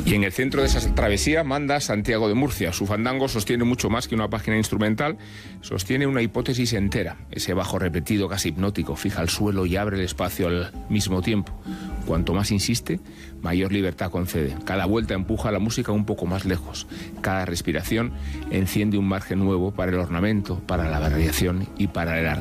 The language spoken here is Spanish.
Y en el centro de esa travesía manda Santiago de Murcia. Su fandango sostiene mucho más que una página instrumental, sostiene una hipótesis entera. Ese bajo repetido casi hipnótico fija el suelo y abre el espacio al mismo tiempo. Cuanto más insiste, mayor libertad concede. Cada vuelta empuja la música un poco más lejos. Cada respiración enciende un margen nuevo para el ornamento, para la variación y para el arte.